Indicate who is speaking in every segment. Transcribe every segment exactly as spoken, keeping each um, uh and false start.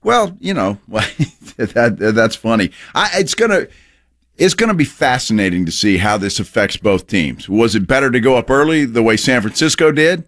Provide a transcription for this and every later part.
Speaker 1: Well, you know, that that's funny. I, it's gonna it's gonna be fascinating to see how this affects both teams. Was it better to go up early the way San Francisco did?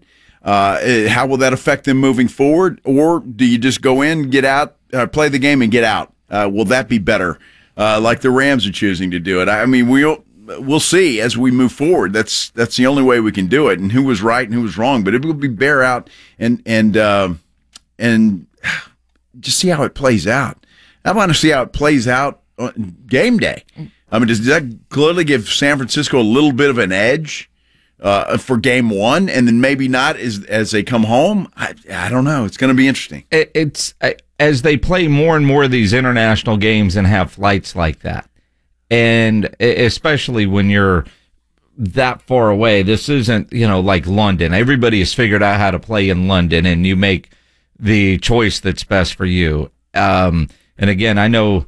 Speaker 1: Uh, how will that affect them moving forward? Or do you just go in, get out, uh, play the game, and get out? Uh, will that be better, uh, like the Rams are choosing to do it? I mean, we'll we'll see as we move forward. That's that's the only way we can do it. And who was right and who was wrong? But it will be bear out and and uh, and. just see how it plays out. I want to see how it plays out on game day. I mean, does that clearly give San Francisco a little bit of an edge uh, for game one, and then maybe not as as they come home? I, I don't know. It's going to be interesting.
Speaker 2: It, it's as they play more and more of these international games and have flights like that, and especially when you're that far away. This isn't, you know, like London. Everybody has figured out how to play in London, and you make the choice that's best for you. Um, and again, I know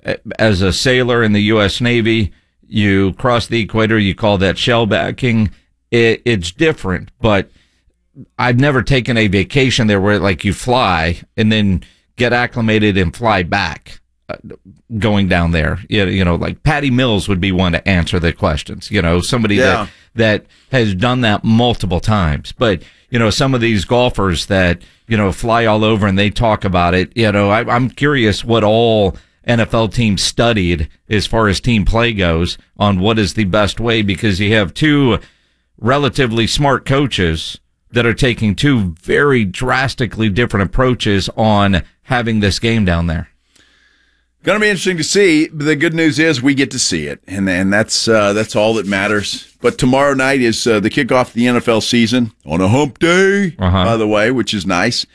Speaker 2: as a sailor in the U S Navy, you cross the equator, you call that shellbacking. It, it's different, but I've never taken a vacation there where like you fly and then get acclimated and fly back uh, going down there. You, you know, like Patty Mills would be one to answer the questions, you know, somebody
Speaker 1: yeah.
Speaker 2: that, that has done that multiple times. But, you know, some of these golfers that, you know, fly all over and they talk about it. You know, I, I'm curious what all N F L teams studied as far as team play goes on what is the best way, because you have two relatively smart coaches that are taking two very drastically different approaches on having this game down there.
Speaker 1: Going to be interesting to see. The good news is we get to see it, and and that's uh, that's all that matters. But tomorrow night is uh, the kickoff of the N F L season on a hump day, uh-huh. by the way, which is nice.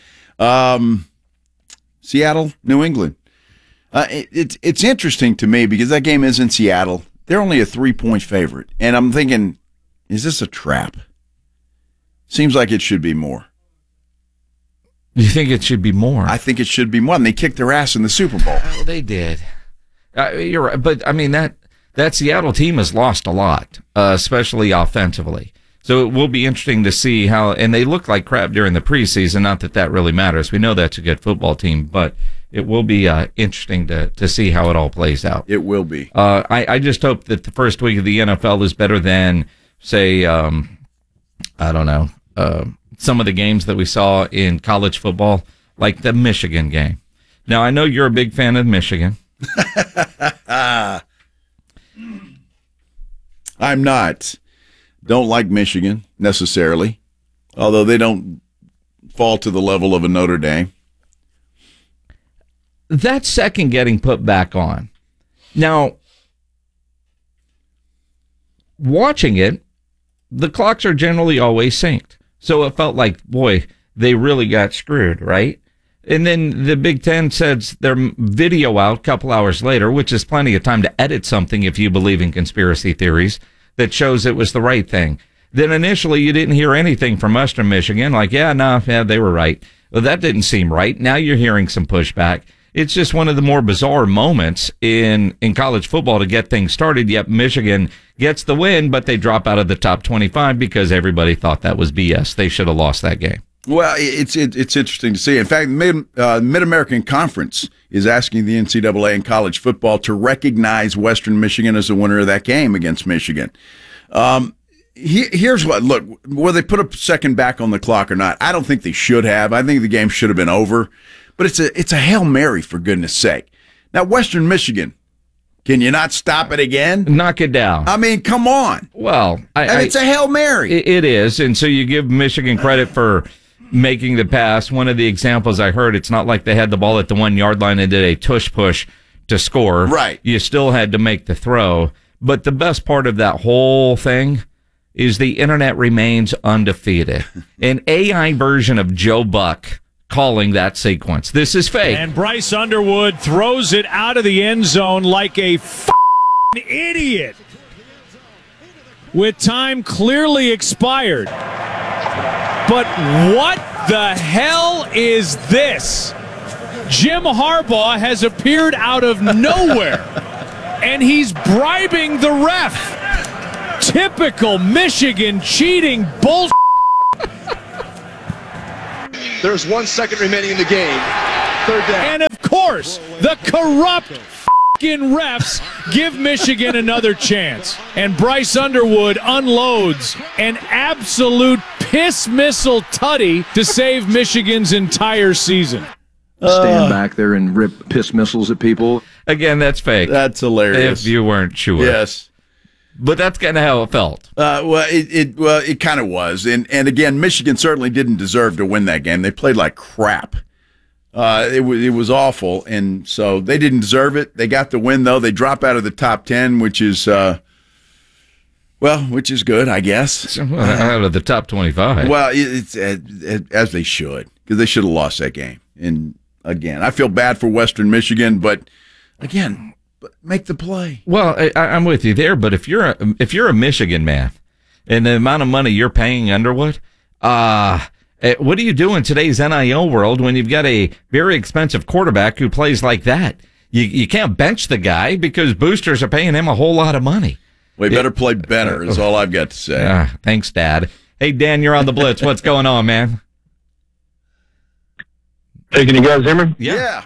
Speaker 1: Um, Seattle, New England. Uh, it, it's it's interesting to me because that game is in Seattle. They're only a three-point favorite, and I'm thinking, is this a trap? Seems like it should be more.
Speaker 2: You think it should be more?
Speaker 1: I think it should be more. And they kicked their ass in the Super Bowl.
Speaker 2: Oh, they did. Uh, you're right. But, I mean, that, that Seattle team has lost a lot, uh, especially offensively. So it will be interesting to see how – and they look like crap during the preseason. Not that that really matters. We know that's a good football team. But it will be uh, interesting to, to see how it all plays out.
Speaker 1: It will be.
Speaker 2: Uh, I, I just hope that the first week of the N F L is better than, say, um, I don't know, uh, some of the games that we saw in college football, like the Michigan game. Now, I know you're a big fan of Michigan.
Speaker 1: I'm not. Don't like Michigan, necessarily, although they don't fall to the level of a Notre Dame.
Speaker 2: That second getting put back on. Now, watching it, the clocks are generally always synced. So it felt like, boy, they really got screwed, right? And then the Big Ten sends their video out a couple hours later, which is plenty of time to edit something if you believe in conspiracy theories, that shows it was the right thing. Then initially you didn't hear anything from Western Michigan, like, yeah, no, yeah, they were right. Well, that didn't seem right. Now you're hearing some pushback. It's just one of the more bizarre moments in, in college football to get things started. Yet Michigan gets the win, but they drop out of the top twenty-five because everybody thought that was B S. They should have lost that game.
Speaker 1: Well, it's it, it's interesting to see. In fact, Mid uh, Mid-American Conference is asking the N C double A in college football to recognize Western Michigan as the winner of that game against Michigan. Um, he, here's what, look, whether they put a second back on the clock or not, I don't think they should have. I think the game should have been over. But it's a it's a Hail Mary, for goodness sake. Now, Western Michigan, can you not stop it again?
Speaker 2: Knock it down.
Speaker 1: I mean, come on.
Speaker 2: Well, I,
Speaker 1: and it's
Speaker 2: I,
Speaker 1: a Hail Mary.
Speaker 2: It, it is, and so you give Michigan credit for making the pass. One of the examples I heard, it's not like they had the ball at the one-yard line and did a tush-push to score.
Speaker 1: Right.
Speaker 2: You still had to make the throw. But the best part of that whole thing is the internet remains undefeated. An A I version of Joe Buck calling that sequence. This is fake.
Speaker 3: And Bryce Underwood throws it out of the end zone like a f***ing idiot. With time clearly expired. But what the hell is this? Jim Harbaugh has appeared out of nowhere, and he's bribing the ref. Typical Michigan cheating bullshit.
Speaker 4: There's one second remaining in the game. Third down.
Speaker 3: And of course, course, the corrupt f***ing refs give Michigan another chance. And Bryce Underwood unloads an absolute piss missile tutty to save Michigan's entire season.
Speaker 4: Stand uh, back there and rip piss missiles at people.
Speaker 2: Again, that's fake.
Speaker 1: That's hilarious.
Speaker 2: If you weren't sure.
Speaker 1: Yes.
Speaker 2: But that's kind of how it felt.
Speaker 1: Uh, well, it, it well it kind of was, and and again, Michigan certainly didn't deserve to win that game. They played like crap. Uh, it was it was awful, and so they didn't deserve it. They got the win though. They drop out of the top ten, which is uh, well, which is good, I guess.
Speaker 2: Out of the top twenty-five.
Speaker 1: Well, it's uh, as they should, because they should have lost that game. And again, I feel bad for Western Michigan, but again. Make the play.
Speaker 2: Well, I, I'm with you there, but if you're a, if you're a Michigan man, and the amount of money you're paying Underwood, uh, what do you do in today's N I L world when you've got a very expensive quarterback who plays like that? You you can't bench the guy because boosters are paying him a whole lot of money.
Speaker 1: We better play better is all I've got to say.
Speaker 2: Uh, thanks, Dad. Hey, Dan, you're on the Blitz. What's going on, man?
Speaker 5: Hey, can you guys hear me?
Speaker 2: Yeah.
Speaker 1: yeah.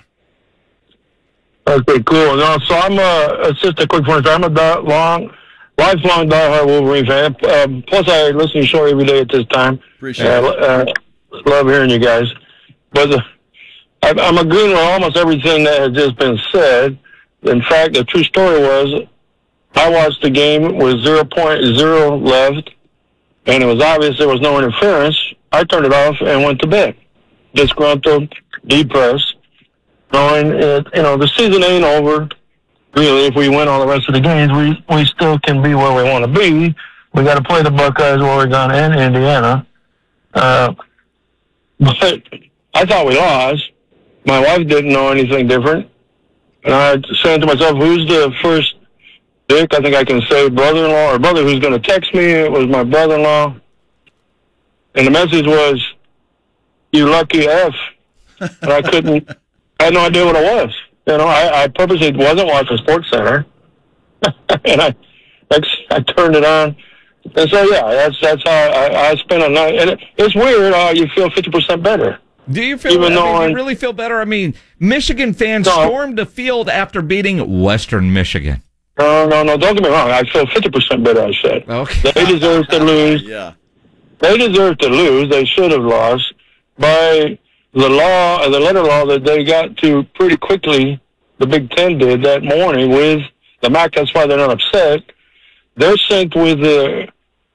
Speaker 5: Okay, cool. No, so I'm a, it's just a quick point. I'm a di- long, lifelong diehard Wolverine fan. Um, plus, I listen to your show every day at this time.
Speaker 1: Appreciate
Speaker 5: uh,
Speaker 1: it.
Speaker 5: Uh, love hearing you guys. But uh, I'm, I'm agreeing with almost everything that has just been said. In fact, the true story was I watched the game with zero point zero left, and it was obvious there was no interference. I turned it off and went to bed. Disgruntled, depressed. Knowing it, you know, the season ain't over. Really, if we win all the rest of the games, we, we still can be where we want to be. We got to play the Buckeyes, Oregon, and Indiana. Uh, but I thought we lost. My wife didn't know anything different. And I said to myself, who's the first Dick? I think I can say brother-in-law or brother who's going to text me. It was my brother-in-law. And the message was, you lucky F. And I couldn't. I had no idea what it was. You know, I, I purposely wasn't watching Sports Center, and I, I, I turned it on, and so yeah, that's that's how I, I spent a night. And it, it's weird how you feel fifty percent better.
Speaker 2: Do you feel?
Speaker 5: Even
Speaker 2: I
Speaker 5: though
Speaker 2: mean,
Speaker 5: I,
Speaker 2: you really feel better? I mean, Michigan fans
Speaker 5: no,
Speaker 2: stormed the field after beating Western Michigan.
Speaker 5: No, no, no. Don't get me wrong. I feel fifty percent better. I said.
Speaker 2: Okay.
Speaker 5: They deserve to lose.
Speaker 1: Yeah.
Speaker 5: They deserve to lose. They should have lost by the law, the letter law that they got to pretty quickly, the Big Ten did that morning with the M A C. That's why they're not upset. They're synced with the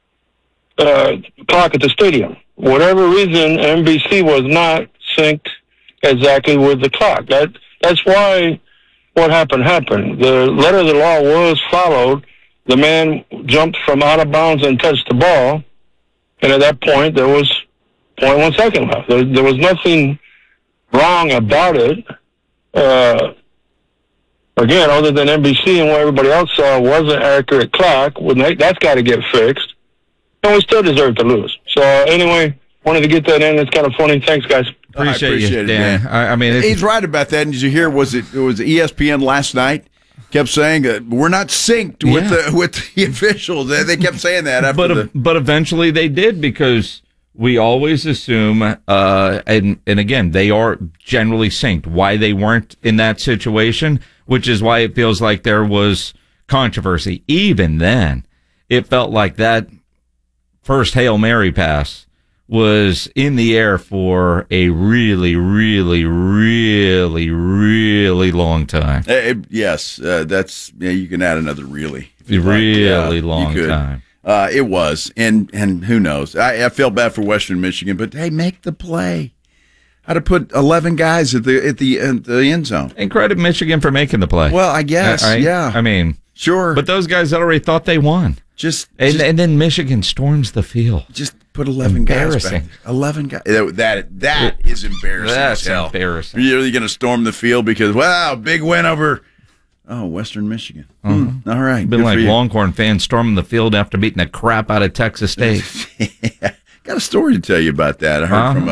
Speaker 5: uh, clock at the stadium. Whatever reason, N B C was not synced exactly with the clock. That That's why what happened happened. The letter of the law was followed. The man jumped from out of bounds and touched the ball. And at that point, there was zero point one second left. There, there was nothing wrong about it. Uh, again, other than N B C and what everybody else saw was an accurate clock. Well, that's got to get fixed. And we still deserve to lose. So uh, anyway, wanted to get that in. It's kind of funny. Thanks, guys.
Speaker 2: Appreciate,
Speaker 1: I appreciate
Speaker 2: you,
Speaker 1: it,
Speaker 2: Dan.
Speaker 1: Dan.
Speaker 2: I, I mean, it's,
Speaker 1: he's right about that. And did you hear? Was it, it was E S P N last night? Kept saying uh, we're not synced with
Speaker 2: yeah.
Speaker 1: the with the officials. They, they kept saying that after
Speaker 2: but
Speaker 1: the.
Speaker 2: but eventually they did, because we always assume, uh, and and again, they are generally synced. Why they weren't in that situation, which is why it feels like there was controversy. Even then, it felt like that first Hail Mary pass was in the air for a really, really, really, really long time.
Speaker 1: Uh, yes, uh, that's yeah. You can add another really,
Speaker 2: Really
Speaker 1: yeah,
Speaker 2: long time.
Speaker 1: Uh, it was, and and who knows? I, I feel bad for Western Michigan, but hey, make the play. How to put eleven guys at the at the at the end zone?
Speaker 2: And credit Michigan for making the play.
Speaker 1: Well, I guess,
Speaker 2: Uh, right?
Speaker 1: yeah.
Speaker 2: I mean,
Speaker 1: sure,
Speaker 2: but those guys already thought they won,
Speaker 1: just
Speaker 2: and
Speaker 1: just,
Speaker 2: and then Michigan storms the field.
Speaker 1: just put eleven guys
Speaker 2: Embarrassing.
Speaker 1: back. Eleven guys. That that, that is embarrassing.
Speaker 2: That's
Speaker 1: as hell.
Speaker 2: embarrassing.
Speaker 1: You're really going to storm the field because wow, big win over. Oh, Western Michigan.
Speaker 2: Uh-huh.
Speaker 1: Hmm, all right.
Speaker 2: Been
Speaker 1: good
Speaker 2: like
Speaker 1: for you.
Speaker 2: Longhorn fans storming the field after beating the crap out of Texas State.
Speaker 1: Got a story to tell you about that. I heard
Speaker 2: Uh-huh.
Speaker 1: from a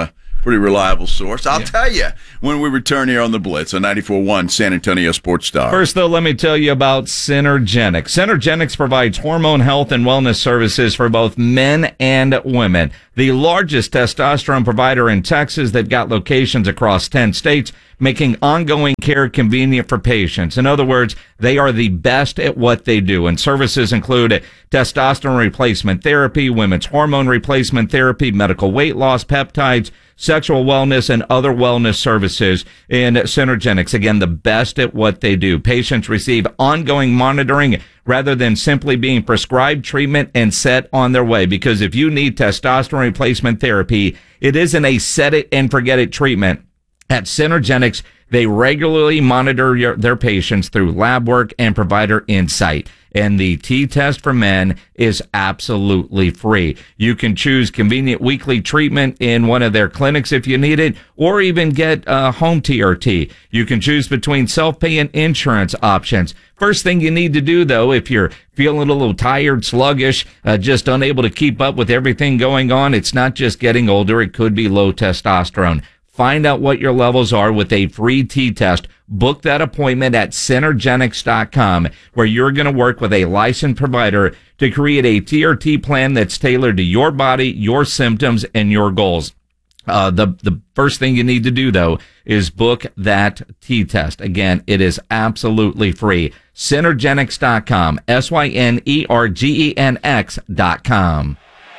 Speaker 1: pretty reliable source. I'll yeah. tell you when we return here on The Blitz on ninety-four point one San Antonio Sports Star.
Speaker 2: First, though, let me tell you about Synergenics. Synergenics provides hormone health and wellness services for both men and women. The largest testosterone provider in Texas. They've got locations across ten states, making ongoing care convenient for patients. In other words, they are the best at what they do. And services include testosterone replacement therapy, women's hormone replacement therapy, medical weight loss, peptides, sexual wellness, and other wellness services in Synergenics. Again, the best at what they do. Patients receive ongoing monitoring rather than simply being prescribed treatment and set on their way. Because if you need testosterone replacement therapy, it isn't a set it and forget it treatment. At Synergenics, they regularly monitor your, their patients through lab work and provider insight. And the T-test for men is absolutely free. You can choose convenient weekly treatment in one of their clinics if you need it, or even get uh, home T R T. You can choose between self-pay and insurance options. First thing you need to do, though, if you're feeling a little tired, sluggish, uh, just unable to keep up with everything going on, it's not just getting older. It could be low testosterone. Find out what your levels are with a free T-test. Book that appointment at Synergenics dot com, where you're going to work with a licensed provider to create a T R T plan that's tailored to your body, your symptoms, and your goals. Uh, the, the first thing you need to do, though, is book that T-test. Again, it is absolutely free. Synergenics dot com, S Y N E R G E N X dot com.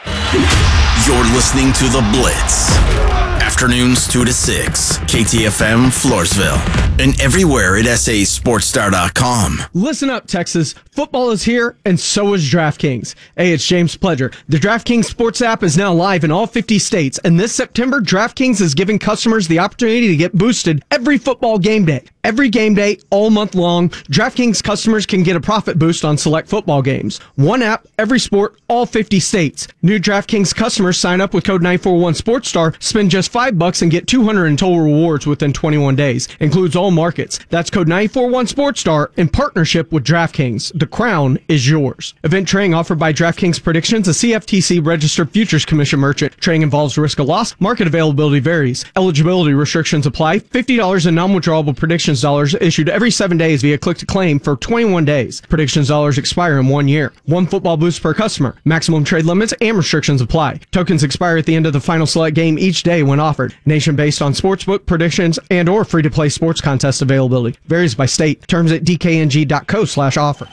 Speaker 6: You're listening to The Blitz. Afternoons two to six, K T F M Floresville, and everywhere at S A Sports Star dot com.
Speaker 7: Listen up, Texas. Football is here, and so is DraftKings. Hey, it's James Pledger. The DraftKings Sports app is now live in all fifty states, and this September, DraftKings is giving customers the opportunity to get boosted every football game day. Every game day, all month long, DraftKings customers can get a profit boost on select football games. One app, every sport, all fifty states. New DraftKings customers sign up with code nine four one Sports Star, spend just five bucks and get two hundred in total rewards within twenty-one days. Includes all markets. That's code nine four one Sports Star in partnership with DraftKings. The crown is yours. Event trading offered by DraftKings Predictions, a C F T C registered futures commission merchant. Trading involves risk of loss. Market availability varies. Eligibility restrictions apply. fifty dollars in non-withdrawable predictions dollars issued every seven days via click to claim for twenty-one days. Predictions dollars expire in one year. One football boost per customer. Maximum trade limits and restrictions apply. Tokens expire at the end of the final select game each day when offered. Nation based on sportsbook predictions and or free-to-play sports contest availability. Varies by state. Terms at d k n g dot co slash offer.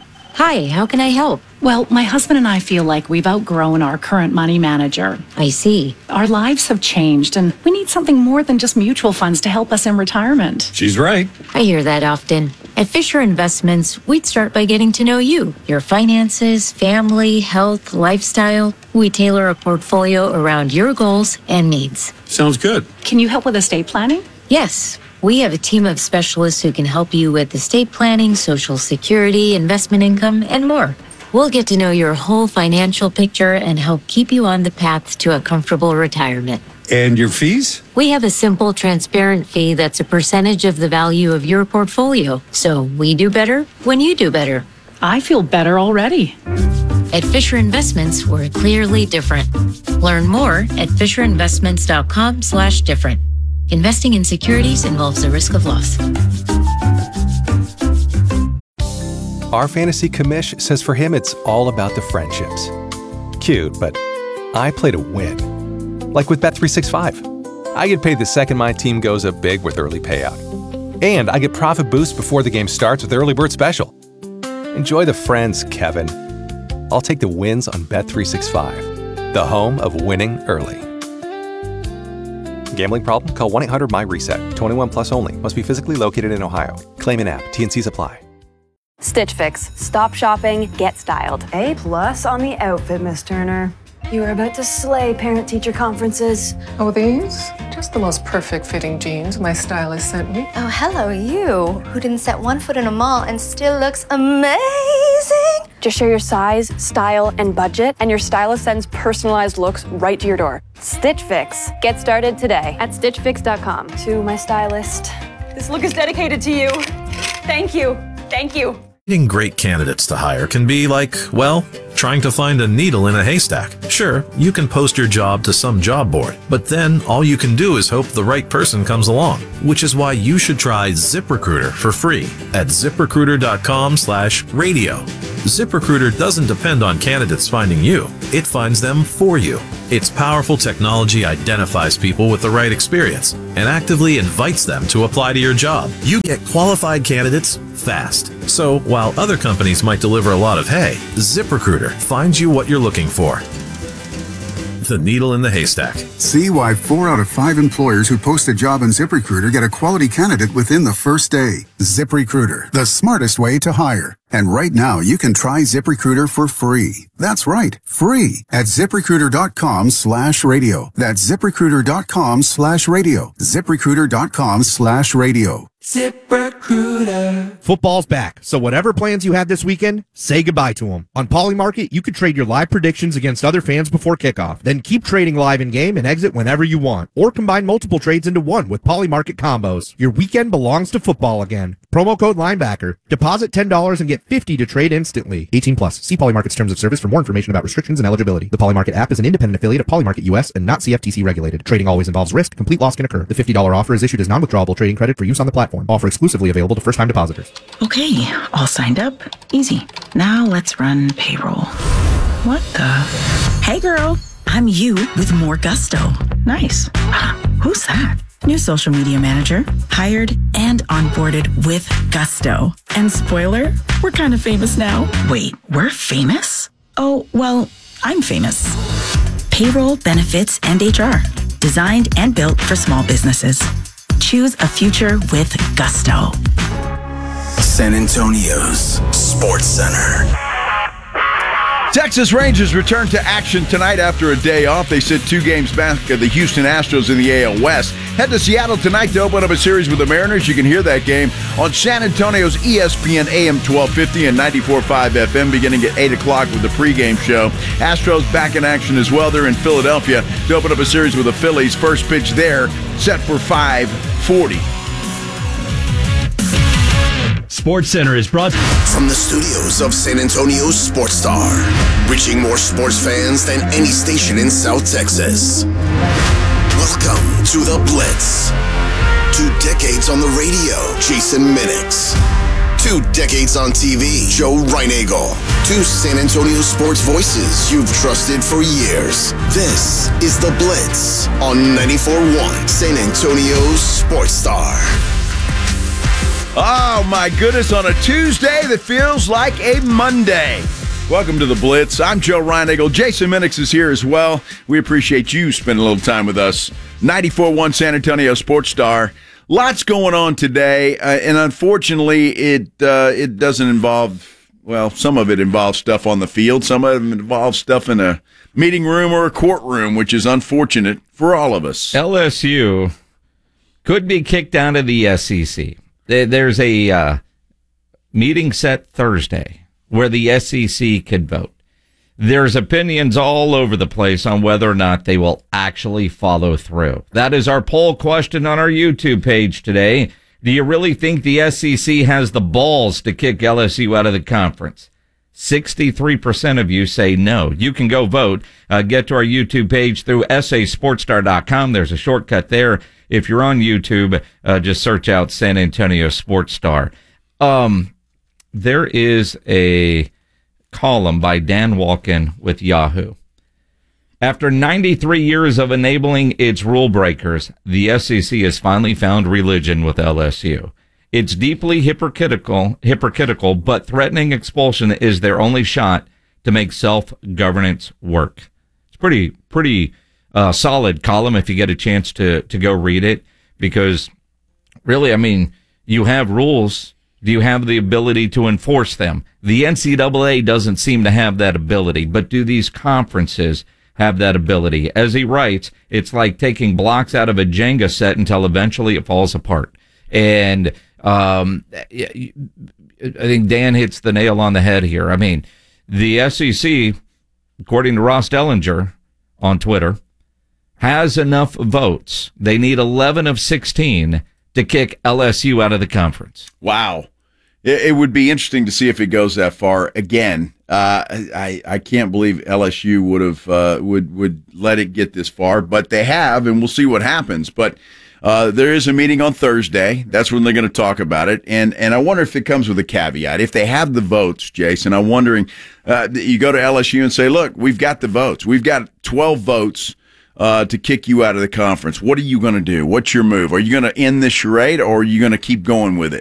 Speaker 8: Hi, how can I help?
Speaker 9: Well, my husband and I feel like we've outgrown our current money manager.
Speaker 8: I see.
Speaker 9: Our lives have changed, and we need something more than just mutual funds to help us in retirement.
Speaker 10: She's right.
Speaker 8: I hear that often. At Fisher Investments, we'd start by getting to know you, your finances, family, health, lifestyle. We tailor a portfolio around your goals and needs.
Speaker 10: Sounds good.
Speaker 9: Can you help with estate planning?
Speaker 8: Yes. We have a team of specialists who can help you with estate planning, Social Security, investment income, and more. We'll get to know your whole financial picture and help keep you on the path to a comfortable retirement.
Speaker 10: And your fees?
Speaker 8: We have a simple, transparent fee that's a percentage of the value of your portfolio. So we do better when you do better.
Speaker 9: I feel better already.
Speaker 8: At Fisher Investments, we're clearly different. Learn more at fisher investments dot com slash different. Investing in securities involves a risk of loss.
Speaker 11: Our fantasy commish says for him it's all about the friendships. Cute, but I play to win. Like with Bet three sixty-five. I get paid the second my team goes up big with early payout. And I get profit boost before the game starts with Early Bird Special. Enjoy the friends, Kevin. I'll take the wins on Bet three sixty-five, the home of winning early. Gambling problem? Call one eight hundred M Y reset. twenty-one plus only. Must be physically located in Ohio. Claim in app. T and Cs apply.
Speaker 12: Stitch Fix. Stop shopping. Get styled.
Speaker 13: A plus on the outfit, Miss Turner.
Speaker 12: You are about to slay parent-teacher conferences.
Speaker 14: Oh, these? Just the most perfect fitting jeans my stylist sent me.
Speaker 15: Oh, hello, you, who didn't set one foot in a mall and still looks amazing.
Speaker 12: Just share your size, style, and budget, and your stylist sends personalized looks right to your door. Stitch Fix. Get started today at stitch fix dot com. To my stylist, this look is dedicated to you. Thank you. Thank you.
Speaker 10: Finding great candidates to hire can be like, well, trying to find a needle in a haystack. Sure, you can post your job to some job board, but then all you can do is hope the right person comes along, which is why you should try ZipRecruiter for free at ZipRecruiter.com slash radio. ZipRecruiter doesn't depend on candidates finding you. It finds them for you. Its powerful technology identifies people with the right experience and actively invites them to apply to your job. You get qualified candidates fast. So while other companies might deliver a lot of hay, ZipRecruiter finds you what you're looking for. The needle in the haystack.
Speaker 16: See why four out of five employers who post a job on ZipRecruiter get a quality candidate within the first day. ZipRecruiter, the smartest way to hire. And right now, you can try ZipRecruiter for free. That's right, free at ZipRecruiter.com slash radio. That's ZipRecruiter.com slash radio. ZipRecruiter.com slash radio.
Speaker 17: ZipRecruiter. Football's back, so whatever plans you had this weekend, say goodbye to them. On Polymarket, you can trade your live predictions against other fans before kickoff. Then keep trading live in-game and exit whenever you want. Or combine multiple trades into one with Polymarket combos. Your weekend belongs to football again. Promo code linebacker. Deposit ten dollars and get fifty dollars to trade instantly. eighteen plus. See Polymarket's terms of service for more information about restrictions and eligibility. The Polymarket app is an independent affiliate of Polymarket U S and not C F T C regulated. Trading always involves risk. Complete loss can occur. The fifty dollars offer is issued as non-withdrawable trading credit for use on the platform. Offer exclusively available to first-time depositors.
Speaker 18: Okay, all signed up. Easy. Now let's run payroll. What the? Hey girl, I'm you with more gusto. Nice. Who's that? New social media manager, hired and onboarded with gusto. And spoiler, we're kind of famous now. Wait, we're famous? Oh, well, I'm famous. Payroll, benefits, and H R. Designed and built for small businesses. Choose a future with gusto.
Speaker 6: San Antonio's Sports Center.
Speaker 1: Texas Rangers return to action tonight after a day off. They sit two games back of the Houston Astros in the A L West. Head to Seattle tonight to open up a series with the Mariners. You can hear that game on San Antonio's E S P N A M twelve fifty and ninety-four point five F M beginning at eight o'clock with the pregame show. Astros back in action as well. They're in Philadelphia to open up a series with the Phillies. First pitch there set for five forty.
Speaker 19: Sports Center is brought
Speaker 6: from the studios of San Antonio's Sports Star, reaching more sports fans than any station in South Texas. Welcome to The Blitz. Two decades on the radio, Jason Minix. Two decades on T V, Joe Reinagel. Two San Antonio sports voices you've trusted for years. This is The Blitz on ninety-four point one San Antonio's Sports Star.
Speaker 1: Oh, my goodness, on a Tuesday that feels like a Monday. Welcome to The Blitz. I'm Joe Reinagel. Jason Minix is here as well. We appreciate you spending a little time with us. ninety-four point one San Antonio Sports Star. Lots going on today, uh, and unfortunately, it uh, it doesn't involve, well, some of it involves stuff on the field. Some of it involves stuff in a meeting room or a courtroom, which is unfortunate for all of us.
Speaker 2: L S U could be kicked out of the S E C. There's a uh, meeting set Thursday where the S E C could vote. There's opinions all over the place on whether or not they will actually follow through. That is our poll question on our YouTube page today. Do you really think the S E C has the balls to kick L S U out of the conference? sixty-three percent of you say no. You can go vote. Uh, get to our YouTube page through S A Sports Star dot com. There's a shortcut there. If you're on YouTube, uh, just search out San Antonio Sports Star. Um, there is a column by Dan Walken with Yahoo. After ninety-three years of enabling its rule breakers, the S E C has finally found religion with L S U. It's deeply hypocritical, hypocritical, but threatening expulsion is their only shot to make self-governance work. It's pretty, pretty uh, solid column if you get a chance to to go read it, because really, I mean, you have rules. Do you have the ability to enforce them? The N C double A doesn't seem to have that ability, but do these conferences have that ability? As he writes, it's like taking blocks out of a Jenga set until eventually it falls apart. And um, I think Dan hits the nail on the head here. I mean, the S E C, according to Ross Dellinger on Twitter, has enough votes. They need eleven of sixteen to kick L S U out of the conference.
Speaker 1: Wow. It, it would be interesting to see if it goes that far again. Uh, I I can't believe L S U would have uh, would would let it get this far, but they have, and we'll see what happens. But uh, there is a meeting on Thursday. That's when they're going to talk about it, and and I wonder if it comes with a caveat. If they have the votes, Jason, I'm wondering. Uh, you go to L S U and say, "Look, we've got the votes. We've got twelve votes." Uh, to kick you out of the conference. What are you going to do? What's your move? Are you going to end this charade, or are you going to keep going with it?